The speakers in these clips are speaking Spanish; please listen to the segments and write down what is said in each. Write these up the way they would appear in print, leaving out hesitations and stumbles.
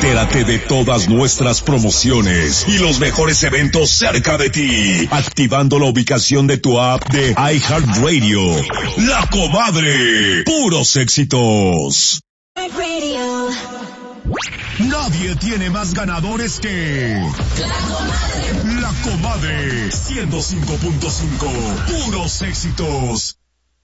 Entérate de todas nuestras promociones y los mejores eventos cerca de ti, activando la ubicación de tu app de iHeartRadio. La Comadre, puros éxitos. Nadie tiene más ganadores que La Comadre 105.5, puros éxitos.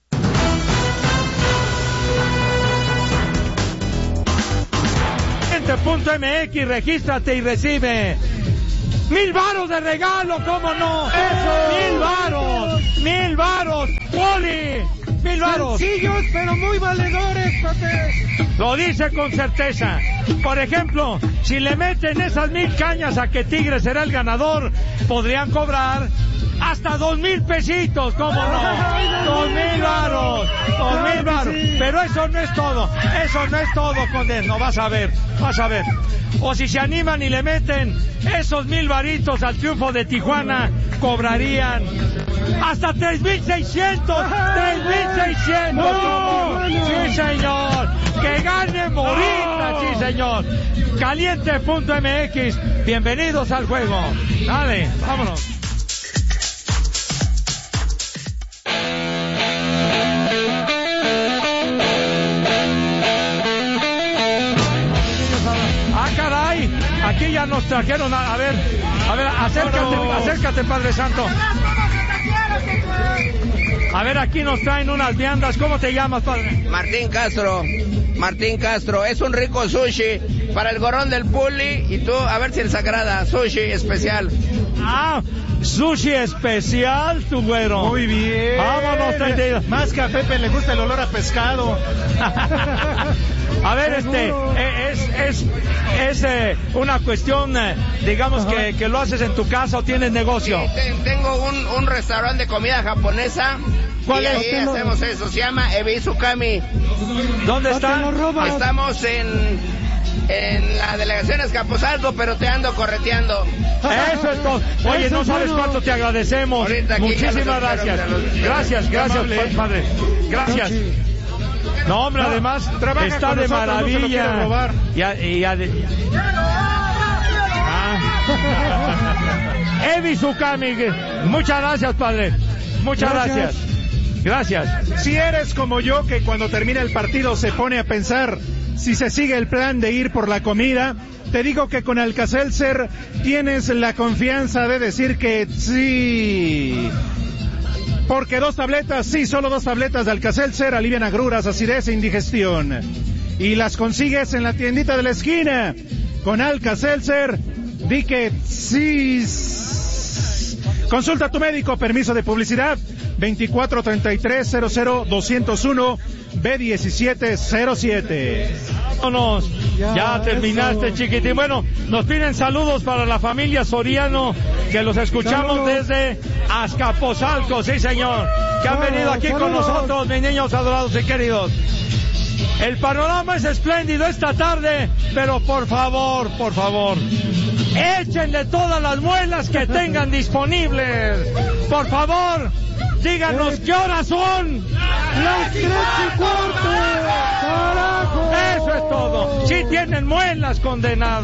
.mx, regístrate y recibe 1,000 varos de regalo, ¿cómo no? ¡Eso! 1,000 varos, Poli, 1,000 varos. Sencillos, pero muy valedores, Pepe. Lo dice con certeza. Por ejemplo, si le meten esas 1,000 cañas a que Tigres será el ganador, podrían cobrar hasta 2,000 pesitos, ¿cómo no? 2,000 varos, 2,000 varos. Pero eso no es todo, Conde, vas a ver. O si se animan y le meten esos 1,000 varitos al triunfo de Tijuana, cobrarían hasta 3,600. 3,600. No. Sí, señor. Que gane Morita, sí, señor. Caliente.mx, bienvenidos al juego. Dale, vámonos. Aquí ya nos trajeron, a ver, acércate, Padre Santo. A ver, aquí nos traen unas viandas. ¿Cómo te llamas, Padre? Martín Castro, es un rico sushi para el gorrón del Puli y tú, a ver si les agrada, sushi especial. Ah, sushi especial, tu güero. Muy bien. Vámonos, 32. Más que a Pepe le gusta el olor a pescado. A ver, es una cuestión, digamos que lo haces en tu casa o tienes negocio. Sí, tengo un restaurante de comida japonesa. ¿Cuál y es? ahí hacemos eso, se llama Ebizukami. ¿Dónde está? Estamos en la delegación Escaposalco, pero te ando correteando. Eso es todo. Oye, no sabes cuánto te agradecemos. Muchísimas gracias. Gracias, Padre. Gracias. No, hombre, además está de maravilla. Ebizukami, muchas gracias, Padre. Muchas gracias. Si eres como yo, que cuando termina el partido se pone a pensar si se sigue el plan de ir por la comida, te digo que con Alka-Seltzer tienes la confianza de decir que sí. Porque solo 2 tabletas de Alka-Seltzer alivian agruras, acidez e indigestión. Y las consigues en la tiendita de la esquina. Con Alka-Seltzer, di que sí. Consulta a tu médico, permiso de publicidad 2433-00-201 B1707. Vámonos, ya terminaste, chiquitín. Bueno, nos piden saludos para la familia Soriano, que los escuchamos desde Azcapotzalco, sí señor, que han venido aquí con nosotros, mis niños adorados y queridos. El panorama es espléndido esta tarde, pero por favor, échenle todas las muelas que tengan disponibles. Por favor, díganos qué horas son. Las 3:15. ¡Carajo! Eso es todo. Si tienen muelas, condenados.